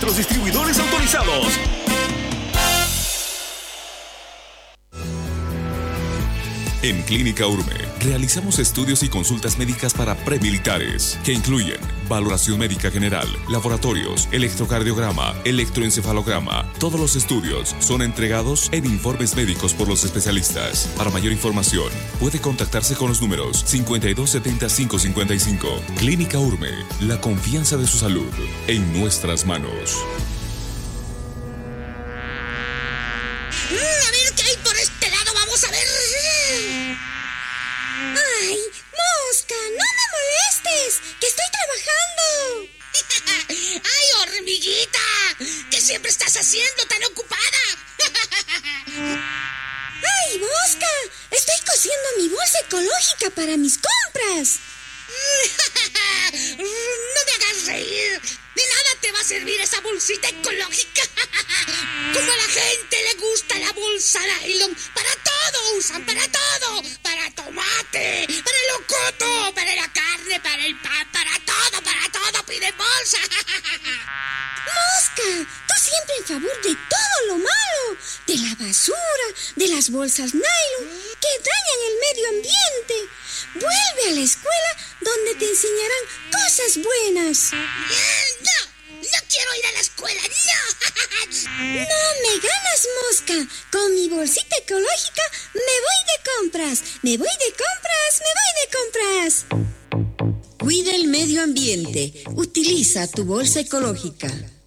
nuestros distribuidores autorizados. En Clínica Urme, realizamos estudios y consultas médicas para premilitares, que incluyen valoración médica general, laboratorios, electrocardiograma, electroencefalograma. Todos los estudios son entregados en informes médicos por los especialistas. Para mayor información, puede contactarse con los números 5270-555. Clínica Urme, la confianza de su salud en nuestras manos. A ver qué hay por este lado, vamos a ver. ¡Ay, Mosca, no me molestes! ¡Que estoy trabajando! ¡Ay, hormiguita! ¿Qué siempre estás haciendo tan ocupada? ¡Ay, Mosca! Estoy cosiendo mi bolsa ecológica para mis compras. No me hagas reír. De nada te va a servir esa bolsita ecológica. Como a la gente le gusta la bolsa nylon. Para todo usan, para todo. Para tomate, para el locoto, para la carne, para el pan, para todo piden bolsa. Mosca, tú siempre en favor de todo lo malo. De la basura, de las bolsas nylon que dañan el medio ambiente. Vuelve a la escuela donde te enseñarán cosas buenas. No quiero ir a la escuela, no. No me ganas, Mosca. Con mi bolsita ecológica me voy de compras. Cuida el medio ambiente. Utiliza tu bolsa ecológica.